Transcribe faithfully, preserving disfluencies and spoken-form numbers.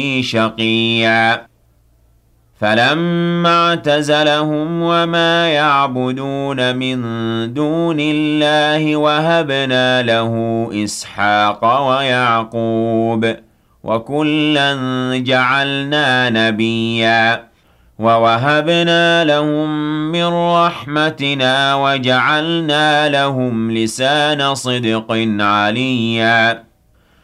شقيا فلما اعتزلهم وما يعبدون من دون الله وهبنا له إسحاق ويعقوب وكلا جعلنا نبيا ووهبنا لهم من رحمتنا وجعلنا لهم لسان صدق عليا